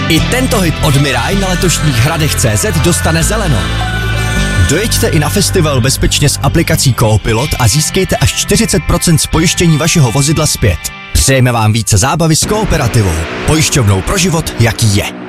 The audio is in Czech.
I tento hit od Mirai na letošních Hradech.cz dostane zeleno. Dojeďte i na festival bezpečně s aplikací Coopilot a získejte až 40% z pojištění vašeho vozidla zpět. Přejeme vám více zábavy s Kooperativou, pojišťovnou pro život, jaký je.